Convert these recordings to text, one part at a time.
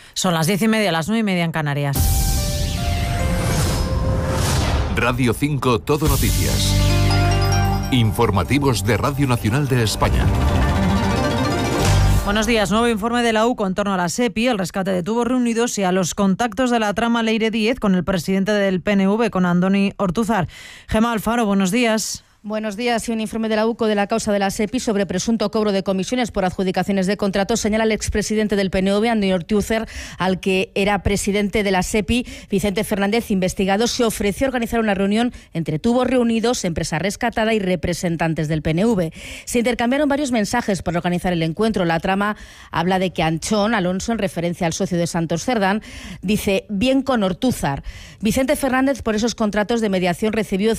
Son las 10:30, las 9:30 en Canarias. Radio 5 Todo Noticias. Informativos de Radio Nacional de España. Buenos días. Nuevo informe de la UCO en torno a la SEPI, el rescate de tubos reunidos y a los contactos de la trama Leire Díez con el presidente del PNV, con Andoni Ortúzar. Gemma Alfaro, buenos días. Buenos días. Y un informe de la UCO de la causa de la SEPI sobre presunto cobro de comisiones por adjudicaciones de contratos señala al expresidente del PNV, Andoni Ortúzar, al que era presidente de la SEPI, Vicente Fernández, investigado, se ofreció a organizar una reunión entre tubos reunidos, empresa rescatada y representantes del PNV. Se intercambiaron varios mensajes para organizar el encuentro. La trama habla de que Anchón Alonso, en referencia al socio de Santos Cerdán, dice bien con Ortúzar. Vicente Fernández, por esos contratos de mediación, recibió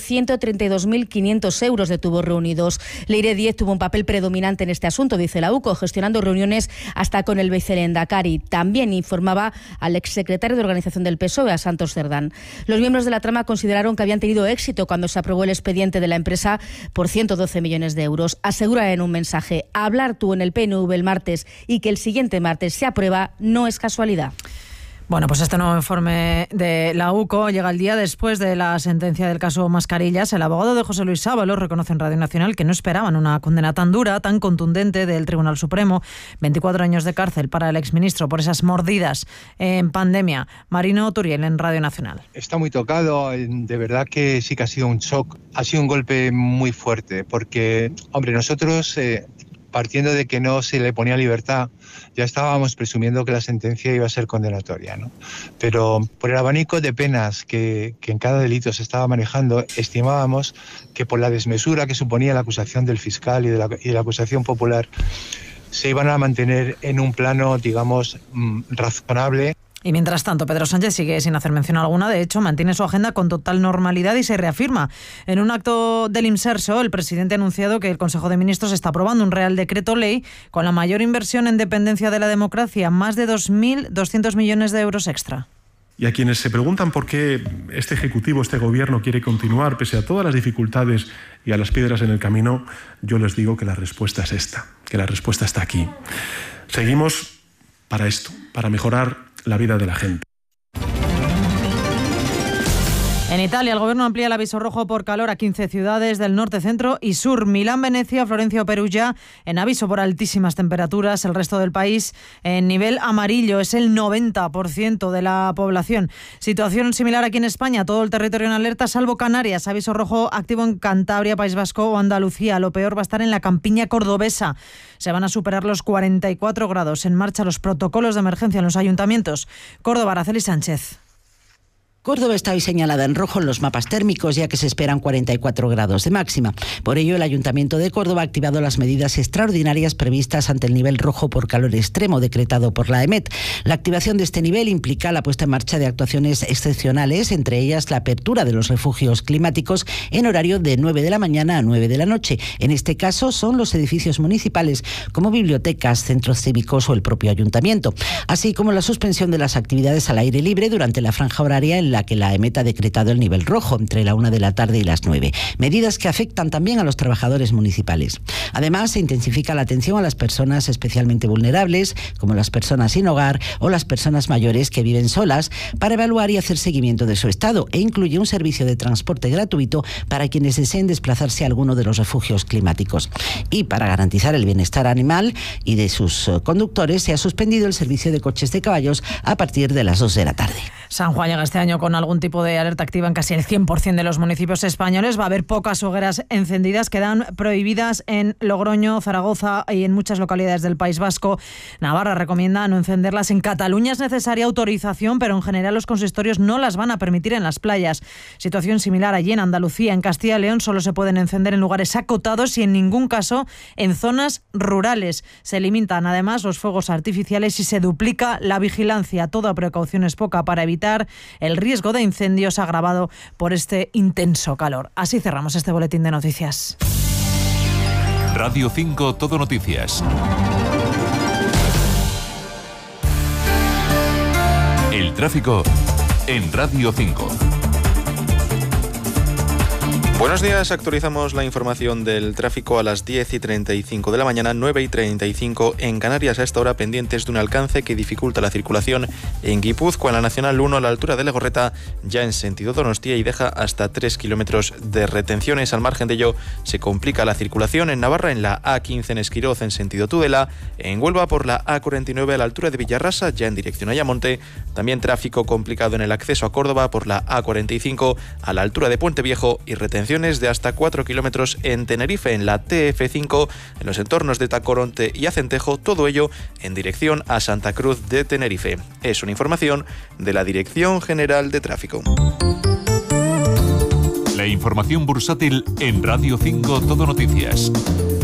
132.500 euros de tubos reunidos. Leire Díez tuvo un papel predominante en este asunto, dice la UCO, gestionando reuniones hasta con el viceendacari. También informaba al exsecretario de Organización del PSOE, a Santos Cerdán. Los miembros de la trama consideraron que habían tenido éxito cuando se aprobó el expediente de la empresa por 112 millones de euros. Asegura en un mensaje: hablar tú en el PNV el martes y que el siguiente martes se aprueba no es casualidad. Bueno, pues este nuevo informe de la UCO llega el día después de la sentencia del caso Mascarillas. El abogado de José Luis Sábalos reconoce en Radio Nacional que no esperaban una condena tan dura, tan contundente del Tribunal Supremo. 24 años de cárcel para el exministro por esas mordidas en pandemia. Marino Turiel en Radio Nacional. Está muy tocado, de verdad que sí que ha sido un shock, ha sido un golpe muy fuerte, porque, hombre, nosotros, partiendo de que no se le ponía libertad, ya estábamos presumiendo que la sentencia iba a ser condenatoria, ¿no? Pero por el abanico de penas que en cada delito se estaba manejando, estimábamos que por la desmesura que suponía la acusación del fiscal y de la acusación popular, se iban a mantener en un plano, digamos, razonable. Y mientras tanto, Pedro Sánchez sigue sin hacer mención alguna. De hecho, mantiene su agenda con total normalidad y se reafirma. En un acto del Imserso, el presidente ha anunciado que el Consejo de Ministros está aprobando un Real Decreto Ley con la mayor inversión en dependencia de la democracia, más de 2.200 millones de euros extra. Y a quienes se preguntan por qué este Ejecutivo, este Gobierno quiere continuar pese a todas las dificultades y a las piedras en el camino, yo les digo que la respuesta es esta, que la respuesta está aquí. Seguimos para esto, para mejorar la vida de la gente. En Italia, el gobierno amplía el aviso rojo por calor a 15 ciudades del norte, centro y sur. Milán, Venecia, Florencia o Perugia en aviso por altísimas temperaturas. El resto del país en nivel amarillo, es el 90% de la población. Situación similar aquí en España, todo el territorio en alerta, salvo Canarias. Aviso rojo activo en Cantabria, País Vasco o Andalucía. Lo peor va a estar en la campiña cordobesa. Se van a superar los 44 grados. En marcha los protocolos de emergencia en los ayuntamientos. Córdoba, Araceli Sánchez. Córdoba está hoy señalada en rojo en los mapas térmicos, ya que se esperan 44 grados de máxima. Por ello, el Ayuntamiento de Córdoba ha activado las medidas extraordinarias previstas ante el nivel rojo por calor extremo decretado por la EMET. La activación de este nivel implica la puesta en marcha de actuaciones excepcionales, entre ellas la apertura de los refugios climáticos en horario de 9 de la mañana a 9 de la noche. En este caso son los edificios municipales como bibliotecas, centros cívicos o el propio Ayuntamiento, así como la suspensión de las actividades al aire libre durante la franja horaria en la que la EMET ha decretado el nivel rojo entre la 1 de la tarde y las 9. Medidas que afectan también a los trabajadores municipales. Además, se intensifica la atención a las personas especialmente vulnerables, como las personas sin hogar o las personas mayores que viven solas, para evaluar y hacer seguimiento de su estado, e incluye un servicio de transporte gratuito para quienes deseen desplazarse a alguno de los refugios climáticos. Y para garantizar el bienestar animal y de sus conductores, se ha suspendido el servicio de coches de caballos a partir de las 2 de la tarde. San Juan llega este año con algún tipo de alerta activa en casi el 100% de los municipios españoles. Va a haber pocas hogueras encendidas, quedan prohibidas en Logroño, Zaragoza y en muchas localidades del País Vasco. Navarra recomienda no encenderlas. En Cataluña es necesaria autorización, pero en general los consistorios no las van a permitir en las playas. Situación similar allí en Andalucía. En Castilla y León solo se pueden encender en lugares acotados y en ningún caso en zonas rurales. Se limitan además los fuegos artificiales y se duplica la vigilancia. Toda precaución es poca para evitar el riesgo de incendios agravado por este intenso calor. Así cerramos este boletín de noticias. Radio 5 Todo Noticias. El tráfico en Radio 5. Buenos días, actualizamos la información del tráfico a las 10:35 de la mañana, 9:35 en Canarias. A esta hora pendientes de un alcance que dificulta la circulación en Guipúzcoa, en la Nacional 1 a la altura de Legorreta, ya en sentido Donostia, y deja hasta 3 kilómetros de retenciones. Al margen de ello, se complica la circulación en Navarra, en la A15 en Esquiroz en sentido Tudela, en Huelva por la A49 a la altura de Villarrasa, ya en dirección a Ayamonte. También tráfico complicado en el acceso a Córdoba por la A45 a la altura de Puente Viejo y retenciones de hasta 4 kilómetros en Tenerife, en la TF5, en los entornos de Tacoronte y Acentejo, todo ello en dirección a Santa Cruz de Tenerife. Es una información de la Dirección General de Tráfico. La información bursátil en Radio 5 Todo Noticias.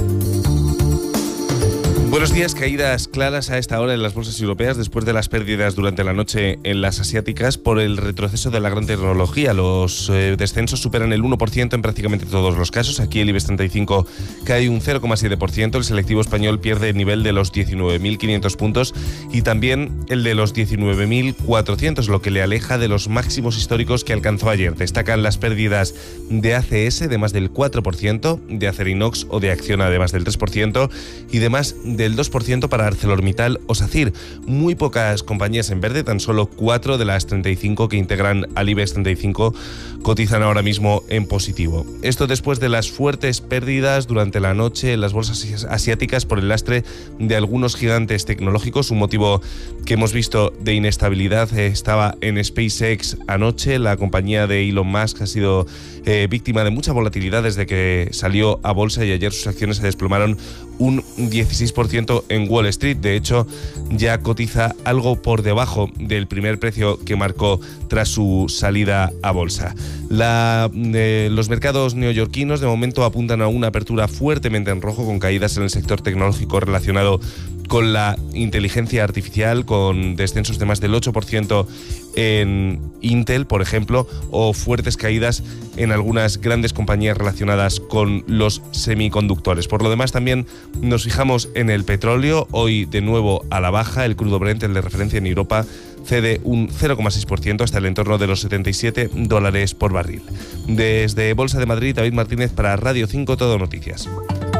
Buenos días. Caídas claras a esta hora en las bolsas europeas después de las pérdidas durante la noche en las asiáticas por el retroceso de la gran tecnología. Los descensos superan el 1% en prácticamente todos los casos. Aquí el IBEX 35 cae un 0,7%, el selectivo español pierde el nivel de los 19.500 puntos y también el de los 19.400, lo que le aleja de los máximos históricos que alcanzó ayer. Destacan las pérdidas de ACS de más del 4%, de Acerinox o de Acciona de más del 3% y de más del 2% para ArcelorMittal o SACIR. Muy pocas compañías en verde, tan solo 4 de las 35 que integran al IBEX 35 cotizan ahora mismo en positivo. Esto después de las fuertes pérdidas durante la noche en las bolsas asiáticas por el lastre de algunos gigantes tecnológicos. Un motivo que hemos visto de inestabilidad estaba en SpaceX anoche. La compañía de Elon Musk ha sido víctima de mucha volatilidad desde que salió a bolsa y ayer sus acciones se desplomaron un 16% en Wall Street. De hecho, ya cotiza algo por debajo del primer precio que marcó tras su salida a bolsa. Los mercados neoyorquinos de momento apuntan a una apertura fuertemente en rojo, con caídas en el sector tecnológico relacionado con la inteligencia artificial, con descensos de más del 8% en Intel, por ejemplo, o fuertes caídas en algunas grandes compañías relacionadas con los semiconductores. Por lo demás, también nos fijamos en el petróleo, hoy de nuevo a la baja. El crudo Brent, el de referencia en Europa, cede un 0,6% hasta el entorno de los $77 por barril. Desde Bolsa de Madrid, David Martínez para Radio 5 Todo Noticias.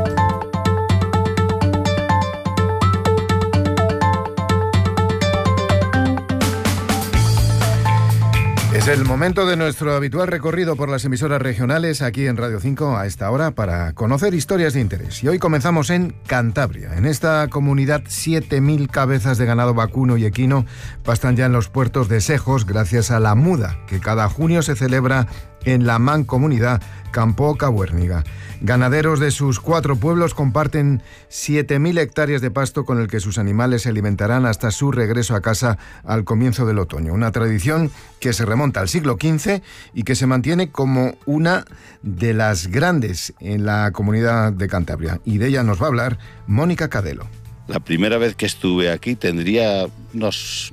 Es el momento de nuestro habitual recorrido por las emisoras regionales aquí en Radio 5 a esta hora para conocer historias de interés. Y hoy comenzamos en Cantabria. En esta comunidad 7.000 cabezas de ganado vacuno y equino pastan ya en los puertos de Sejos gracias a la muda que cada junio se celebra en la mancomunidad Campo-Cabuérniga. Ganaderos de sus 4 pueblos comparten 7.000 hectáreas de pasto con el que sus animales se alimentarán hasta su regreso a casa al comienzo del otoño. Una tradición que se remonta al siglo XV y que se mantiene como una de las grandes en la comunidad de Cantabria. Y de ella nos va a hablar Mónica Cadelo. La primera vez que estuve aquí tendría unos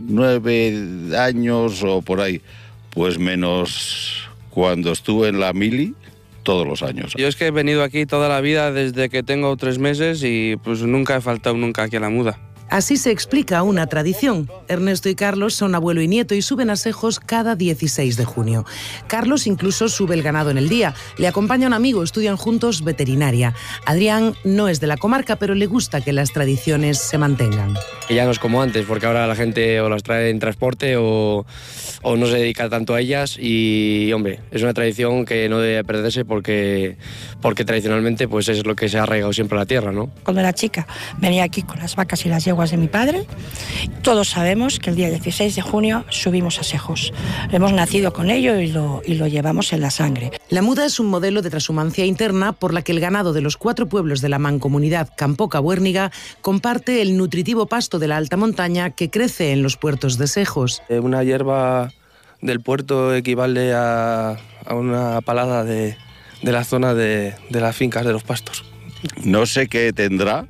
9 años o por ahí, pues menos cuando estuve en la mili todos los años. Yo es que he venido aquí toda la vida desde que tengo 3 meses y pues nunca he faltado aquí a la muda. Así se explica una tradición. Ernesto y Carlos son abuelo y nieto y suben a Sejos cada 16 de junio. Carlos incluso sube el ganado en el día. Le acompaña un amigo, estudian juntos veterinaria. Adrián no es de la comarca, pero le gusta que las tradiciones se mantengan. Ya no es como antes, porque ahora la gente o las trae en transporte o no se dedica tanto a ellas y, hombre, es una tradición que no debe perderse porque tradicionalmente pues es lo que se ha arraigado siempre a la tierra, ¿no? Cuando era chica venía aquí con las vacas y las yeguas de mi padre. Todos sabemos que el día 16 de junio subimos a Sejos. Hemos nacido con ello y lo llevamos en la sangre. La muda es un modelo de transhumancia interna por la que el ganado de los 4 pueblos de la mancomunidad Campo-Cabuérniga comparte el nutritivo pasto de la alta montaña que crece en los puertos de Sejos. Una hierba del puerto equivale a una palada de la zona de las fincas de los pastos. No sé qué tendrá,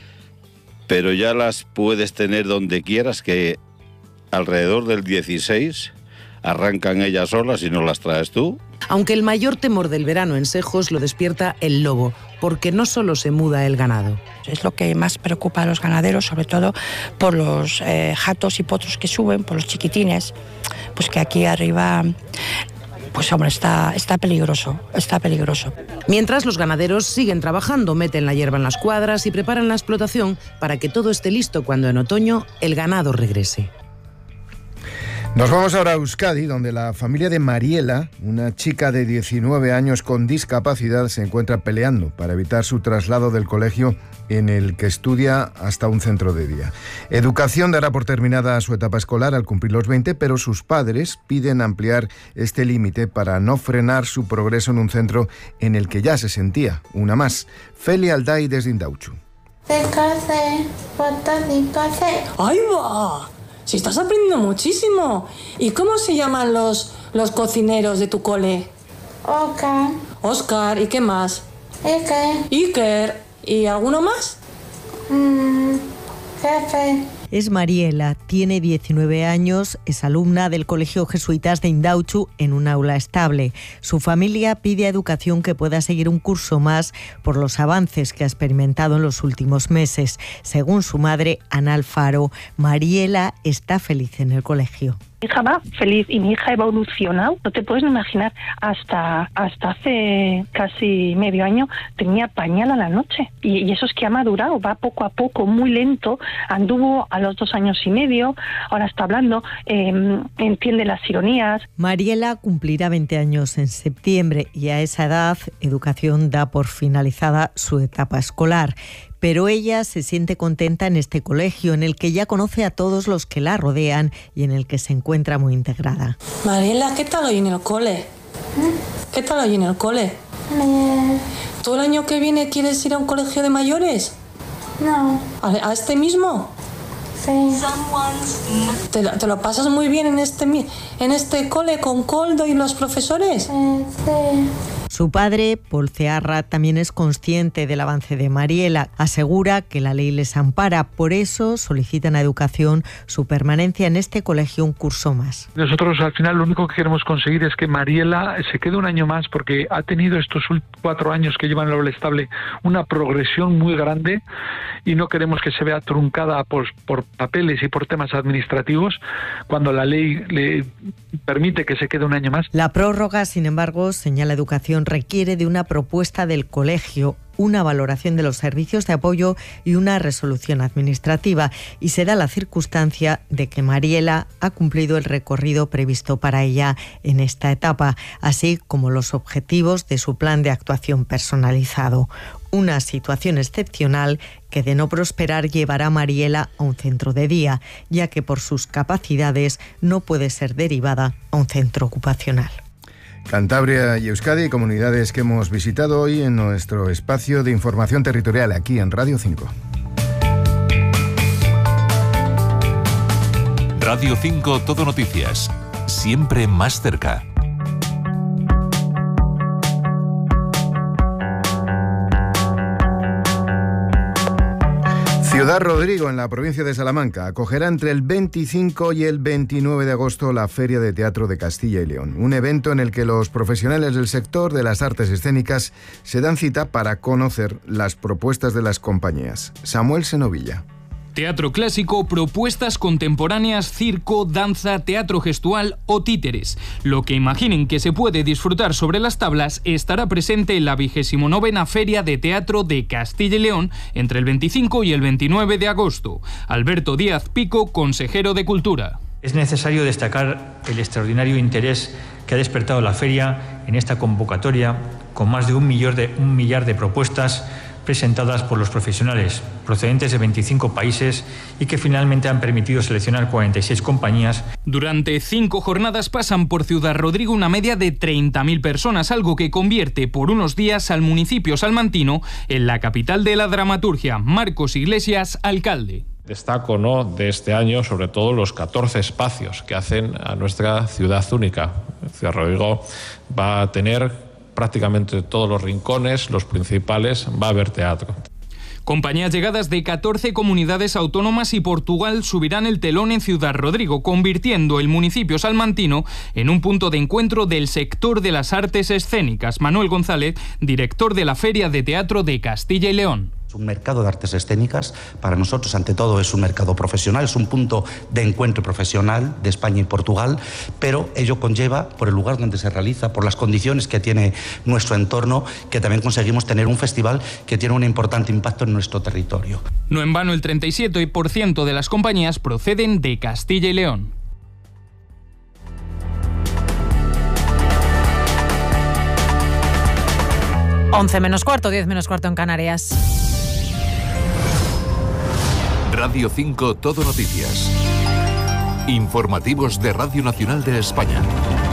pero ya las puedes tener donde quieras, que alrededor del 16 arrancan ellas solas y no las traes tú. Aunque el mayor temor del verano en Sejos lo despierta el lobo, porque no solo se muda el ganado. Es lo que más preocupa a los ganaderos, sobre todo por los jatos y potros que suben, por los chiquitines, pues que aquí arriba pues hombre, está peligroso, está peligroso. Mientras, los ganaderos siguen trabajando, meten la hierba en las cuadras y preparan la explotación para que todo esté listo cuando en otoño el ganado regrese. Nos vamos ahora a Euskadi, donde la familia de Mariela, una chica de 19 años con discapacidad, se encuentra peleando para evitar su traslado del colegio en el que estudia hasta un centro de día. Educación dará por terminada su etapa escolar al cumplir los 20, pero sus padres piden ampliar este límite para no frenar su progreso en un centro en el que ya se sentía una más. Feli Alday desde Indauchu. ¡Ahí va! Si estás aprendiendo muchísimo. ¿Y cómo se llaman los cocineros de tu cole? Oscar. ¿Y qué más? Iker. ¿Y alguno más? Jefe. Es Mariela, tiene 19 años, es alumna del Colegio Jesuitas de Indauchu en un aula estable. Su familia pide a Educación que pueda seguir un curso más por los avances que ha experimentado en los últimos meses. Según su madre, Ana Alfaro, Mariela está feliz en el colegio. Mi hija va feliz y mi hija ha evolucionado. No te puedes imaginar, hasta hace casi medio año tenía pañal a la noche. Y eso es que ha madurado, va poco a poco, muy lento. Anduvo a los 2 años y medio, ahora está hablando, entiende las ironías. Mariela cumplirá 20 años en septiembre y a esa edad Educación da por finalizada su etapa escolar. Pero ella se siente contenta en este colegio, en el que ya conoce a todos los que la rodean y en el que se encuentra muy integrada. Mariela, ¿qué tal hoy en el cole? ¿Qué tal hoy en el cole? ¿Tú el año que viene quieres ir a un colegio de mayores? No. ¿A este mismo? Sí. ¿Te lo pasas muy bien en este cole con Coldo y los profesores? Sí. Su padre, Paul Cearra, también es consciente del avance de Mariela. Asegura que la ley les ampara, por eso solicitan a Educación su permanencia en este colegio un curso más. Nosotros al final lo único que queremos conseguir es que Mariela se quede un año más, porque ha tenido estos 4 años que lleva en el aula estable una progresión muy grande y no queremos que se vea truncada por papeles y por temas administrativos cuando la ley le permite que se quede un año más. La prórroga, sin embargo, señala Educación, requiere de una propuesta del colegio, una valoración de los servicios de apoyo y una resolución administrativa, y se da la circunstancia de que Mariela ha cumplido el recorrido previsto para ella en esta etapa, así como los objetivos de su plan de actuación personalizado. Una situación excepcional que, de no prosperar, llevará a Mariela a un centro de día, ya que por sus capacidades no puede ser derivada a un centro ocupacional. Cantabria y Euskadi, comunidades que hemos visitado hoy en nuestro espacio de información territorial aquí en Radio 5. Radio 5 Todo Noticias, siempre más cerca. Ciudad Rodrigo, en la provincia de Salamanca, acogerá entre el 25 y el 29 de agosto la Feria de Teatro de Castilla y León, un evento en el que los profesionales del sector de las artes escénicas se dan cita para conocer las propuestas de las compañías. Samuel Senovilla. Teatro clásico, propuestas contemporáneas, circo, danza, teatro gestual o títeres. Lo que imaginen que se puede disfrutar sobre las tablas estará presente en la 29ª Feria de Teatro de Castilla y León entre el 25 y el 29 de agosto. Alberto Díaz Pico, consejero de Cultura. Es necesario destacar el extraordinario interés que ha despertado la feria en esta convocatoria, con más de un millar de propuestas presentadas por los profesionales procedentes de 25 países y que finalmente han permitido seleccionar 46 compañías. Durante 5 jornadas pasan por Ciudad Rodrigo una media de 30.000 personas, algo que convierte por unos días al municipio salmantino en la capital de la dramaturgia. Marcos Iglesias, alcalde. Destaco de este año sobre todo los 14 espacios que hacen a nuestra ciudad única. Ciudad Rodrigo va a tener prácticamente todos los rincones, los principales, va a haber teatro. Compañías llegadas de 14 comunidades autónomas y Portugal subirán el telón en Ciudad Rodrigo, convirtiendo el municipio salmantino en un punto de encuentro del sector de las artes escénicas. Manuel González, director de la Feria de Teatro de Castilla y León. Un mercado de artes escénicas, para nosotros, ante todo, es un mercado profesional, es un punto de encuentro profesional de España y Portugal, pero ello conlleva, por el lugar donde se realiza, por las condiciones que tiene nuestro entorno, que también conseguimos tener un festival que tiene un importante impacto en nuestro territorio. No en vano, el 37% de las compañías proceden de Castilla y León. Once menos cuarto, 10 menos cuarto en Canarias. Radio 5 Todo Noticias. Informativos de Radio Nacional de España.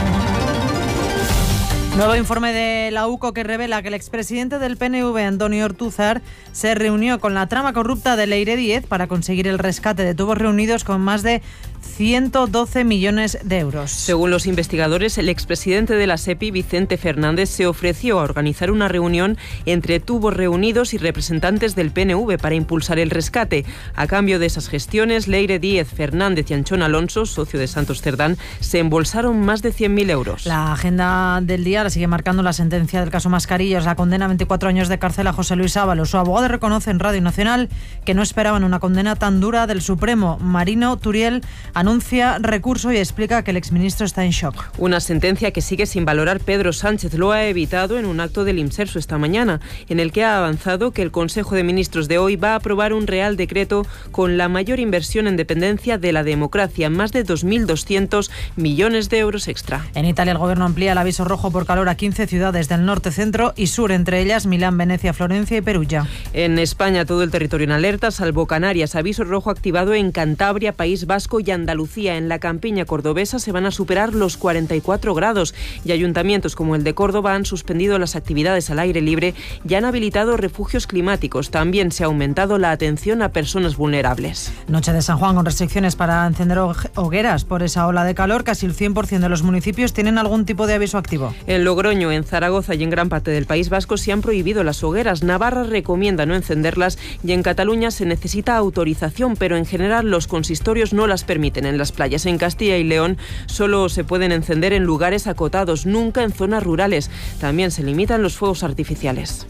Nuevo informe de la UCO que revela que el expresidente del PNV, Antonio Ortúzar, se reunió con la trama corrupta de Leire Díez para conseguir el rescate de tubos reunidos con más de 112 millones de euros. Según los investigadores, el expresidente de la SEPI, Vicente Fernández, se ofreció a organizar una reunión entre tubos reunidos y representantes del PNV para impulsar el rescate. A cambio de esas gestiones, Leire Díez, Fernández y Anchón Alonso, socio de Santos Cerdán, se embolsaron más de 100.000 euros. La agenda del día la sigue marcando la sentencia del caso Mascarillas. La condena a 24 años de cárcel a José Luis Ábalos. Su abogado reconoce en Radio Nacional que no esperaban una condena tan dura del Supremo. Marino Turiel anuncia recurso y explica que el exministro está en shock. Una sentencia que sigue sin valorar Pedro Sánchez. Lo ha evitado en un acto del IMSERSU esta mañana, en el que ha avanzado que el Consejo de Ministros de hoy va a aprobar un Real Decreto con la mayor inversión en dependencia de la democracia, más de 2.200 millones de euros extra. En Italia, el gobierno amplía el aviso rojo por calor a 15 ciudades del norte, centro y sur, entre ellas Milán, Venecia, Florencia y Perugia. En España, todo el territorio en alerta, salvo Canarias. Aviso rojo activado en Cantabria, País Vasco y Andalucía. En la campiña cordobesa se van a superar los 44 grados y ayuntamientos como el de Córdoba han suspendido las actividades al aire libre y han habilitado refugios climáticos. También se ha aumentado la atención a personas vulnerables. Noche de San Juan con restricciones para encender hogueras por esa ola de calor. Casi el 100% de los municipios tienen algún tipo de aviso activo. En Logroño, en Zaragoza y en gran parte del País Vasco se han prohibido las hogueras. Navarra recomienda no encenderlas y en Cataluña se necesita autorización, pero en general los consistorios no las permiten. En las playas en Castilla y León solo se pueden encender en lugares acotados, nunca en zonas rurales. También se limitan los fuegos artificiales.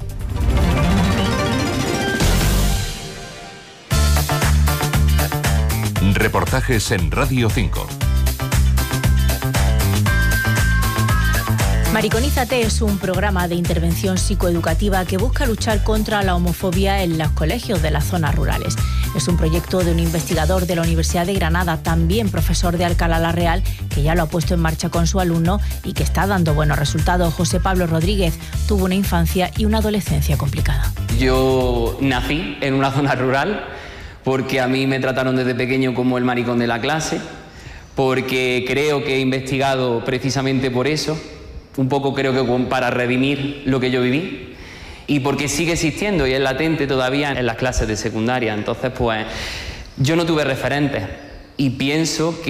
Reportajes en Radio 5. Mariconízate es un programa de intervención psicoeducativa que busca luchar contra la homofobia en los colegios de las zonas rurales. Es un proyecto de un investigador de la Universidad de Granada, también profesor de Alcalá la Real, que ya lo ha puesto en marcha con su alumno y que está dando buenos resultados. José Pablo Rodríguez tuvo una infancia y una adolescencia complicada. Yo nací en una zona rural porque a mí me trataron desde pequeño como el maricón de la clase, porque creo que he investigado precisamente por eso, un poco creo que para redimir lo que yo viví, y porque sigue existiendo y es latente todavía en las clases de secundaria. Entonces, pues, yo no tuve referentes y pienso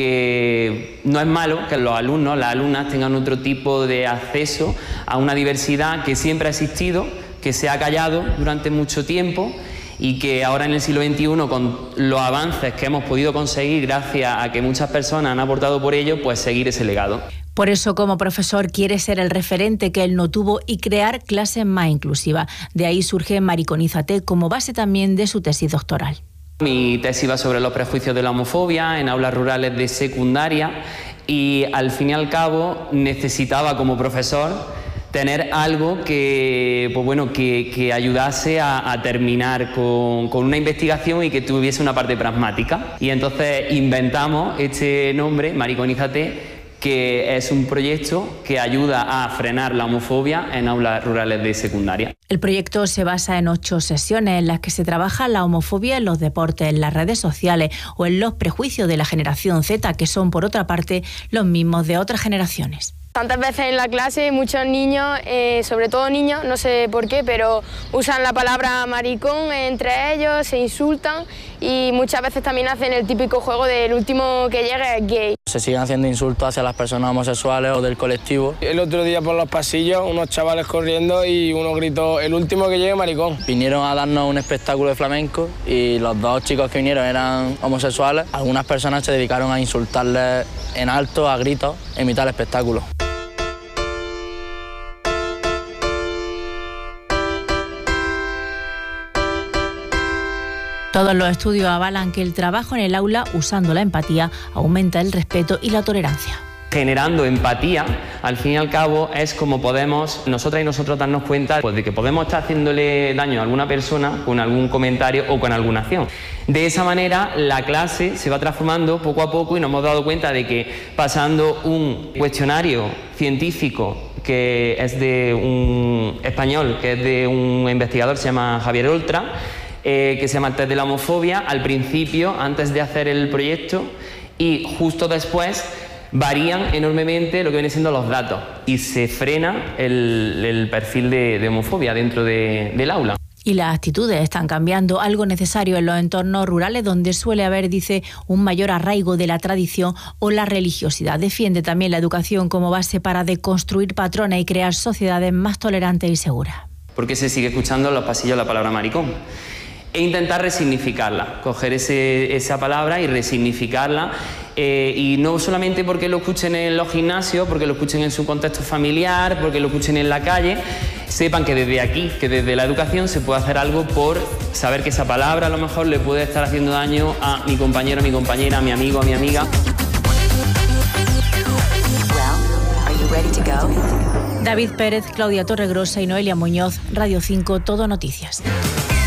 que no es malo que los alumnos, las alumnas tengan otro tipo de acceso a una diversidad que siempre ha existido, que se ha callado durante mucho tiempo y que ahora en el siglo XXI, con los avances que hemos podido conseguir gracias a que muchas personas han aportado por ello, pues seguir ese legado. Por eso, como profesor, quiere ser el referente que él no tuvo y crear clases más inclusivas. De ahí surge Mariconízate como base también de su tesis doctoral. Mi tesis va sobre los prejuicios de la homofobia en aulas rurales de secundaria y, al fin y al cabo, necesitaba como profesor tener algo que, pues bueno, que ayudase a terminar con una investigación y que tuviese una parte pragmática. Y entonces inventamos este nombre, Mariconízate, que es un proyecto que ayuda a frenar la homofobia en aulas rurales de secundaria. El proyecto se basa en 8 sesiones en las que se trabaja la homofobia en los deportes, en las redes sociales o en los prejuicios de la generación Z, que son, por otra parte, los mismos de otras generaciones. Tantas veces en la clase muchos niños, sobre todo niños, no sé por qué, pero usan la palabra maricón entre ellos, se insultan y muchas veces también hacen el típico juego del último que llega es gay. Se siguen haciendo insultos hacia las personas homosexuales o del colectivo. El otro día por los pasillos, unos chavales corriendo y uno gritó, el último que llegue maricón. Vinieron a darnos un espectáculo de flamenco y los 2 chicos que vinieron eran homosexuales. Algunas personas se dedicaron a insultarles en alto, a gritos, en mitad del espectáculo. Todos los estudios avalan que el trabajo en el aula usando la empatía aumenta el respeto y la tolerancia. Generando empatía, al fin y al cabo, es como podemos nosotras y nosotros darnos cuenta pues, de que podemos estar haciéndole daño a alguna persona con algún comentario o con alguna acción. De esa manera, la clase se va transformando poco a poco y nos hemos dado cuenta de que pasando un cuestionario científico que es de un español, que es de un investigador, se llama Javier Oltra, que se llama el test de la homofobia, al principio, antes de hacer el proyecto y justo después, varían enormemente lo que vienen siendo los datos y se frena el perfil de homofobia dentro del aula. Y las actitudes están cambiando, algo necesario en los entornos rurales donde suele haber, dice, un mayor arraigo de la tradición o la religiosidad. Defiende también la educación como base para deconstruir patrones y crear sociedades más tolerantes y seguras. Porque se sigue escuchando en los pasillos la palabra maricón. E intentar resignificarla, coger esa palabra y resignificarla, y no solamente porque lo escuchen en los gimnasios, porque lo escuchen en su contexto familiar, porque lo escuchen en la calle, sepan que desde aquí, que desde la educación se puede hacer algo por saber que esa palabra a lo mejor le puede estar haciendo daño a mi compañero, a mi compañera, a mi amigo, a mi amiga. David Pérez, Claudia Torregrosa y Noelia Muñoz, Radio 5, Todo Noticias.